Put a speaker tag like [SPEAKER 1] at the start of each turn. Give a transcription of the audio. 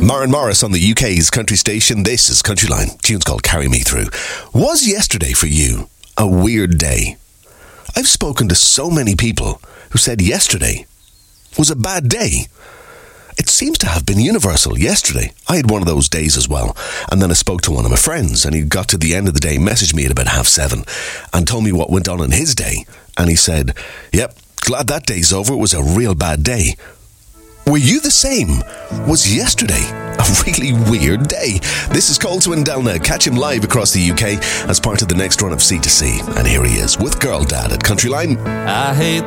[SPEAKER 1] Maren Morris on the UK's country station. This is Countryline. Tune's called Carry Me Through. Was yesterday for you a weird day? I've spoken to so many people who said yesterday was a bad day. It seems to have been universal. Yesterday, I had one of those days as well. And then I spoke to one of my friends, and he got to the end of the day, messaged me at about 7:30, and told me what went on in his day. And he said, yep, glad that day's over. It was a real bad day. Were you the same? Was yesterday a really weird day? This is Colto and Delna. Catch him live across the UK as part of the next run of C2C. And here he is with Girl Dad at Countryline.
[SPEAKER 2] I hate